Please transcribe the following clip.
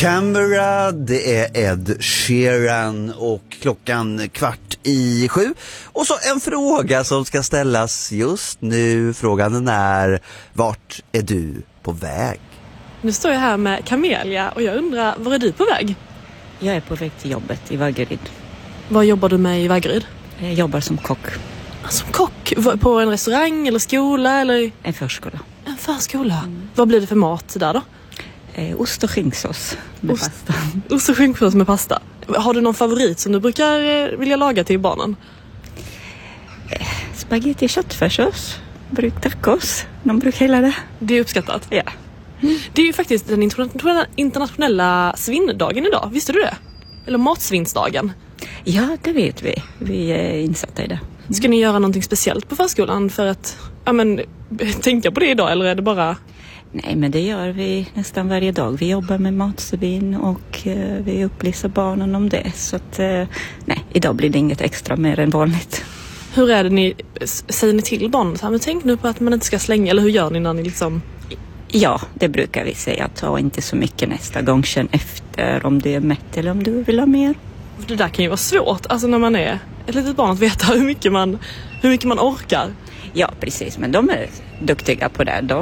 Canberra, det är Ed Sheeran och klockan 6:15. Och så en fråga som ska ställas just nu. Frågan är, vart är du på väg? Nu står jag här med Camelia och jag undrar, var är du på väg? Jag är på väg till jobbet i Vaggeryd. Vad jobbar du med i Vaggeryd? Jag jobbar som kock. Som kock? På en restaurang eller skola? Eller? En förskola. En förskola? Vad blir det för mat där då? Ost och skinksås med pasta. Ost och skinksås med pasta. Har du någon favorit som du brukar vilja laga till barnen? Spaghetti köttfärssås. Tacos. De brukar gilla det. Det är uppskattat? Ja. Det är ju faktiskt den internationella svinndagen idag. Visste du det? Eller matsvinnsdagen. Ja, det vet vi. Vi är insatta i det. Ska ni göra någonting speciellt på förskolan för att tänka på det idag, eller är det bara... Nej, men det gör vi nästan varje dag. Vi jobbar med matsvinn och vi upplyser barnen om det. Så att, nej, idag blir det inget extra mer än vanligt. Hur är det säger ni till barnen? Så här, men tänk nu på att man inte ska slänga, eller hur gör ni när ni liksom... Ja, det brukar vi säga. Ta inte så mycket nästa gång. Känn efter om du är mätt eller om du vill ha mer. Det där kan ju vara svårt, alltså när man är ett litet barn, att veta hur mycket man orkar. Ja, precis. Men de är duktiga på det.